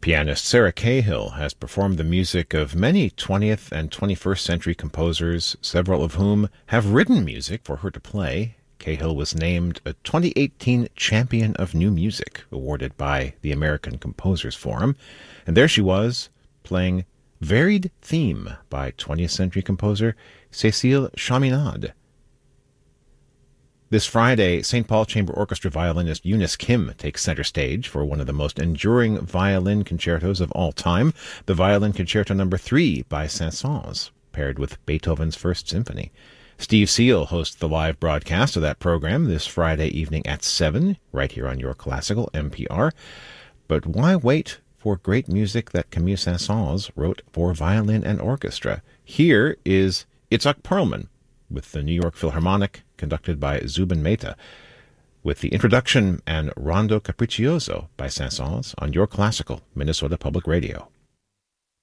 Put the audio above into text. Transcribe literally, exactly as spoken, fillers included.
Pianist Sarah Cahill has performed the music of many twentieth and twenty-first century composers, several of whom have written music for her to play. Cahill was named a twenty eighteen Champion of New Music, awarded by the American Composers Forum. And there she was, playing Varied Theme by twentieth century composer Cécile Chaminade. This Friday, Saint Paul Chamber Orchestra violinist Eunice Kim takes center stage for one of the most enduring violin concertos of all time, the Violin Concerto Number three by Saint-Saëns, paired with Beethoven's First Symphony. Steve Seal hosts the live broadcast of that program this Friday evening at seven, right here on Your Classical N P R. But why wait for great music that Camille Saint-Saëns wrote for violin and orchestra? Here is Itzhak Perlman with the New York Philharmonic, conducted by Zubin Mehta, with the introduction and Rondo Capriccioso by Saint-Saëns on Your Classical Minnesota Public Radio.